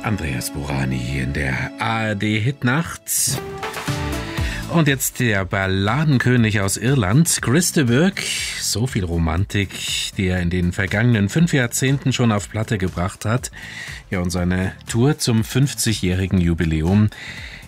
Andreas Burani hier in der ARD-Hitnacht. Und jetzt der Balladenkönig aus Irland, Chris de Burgh. So viel Romantik, die er in den vergangenen 5 Jahrzehnten schon auf Platte gebracht hat. Ja, und seine Tour zum 50-jährigen Jubiläum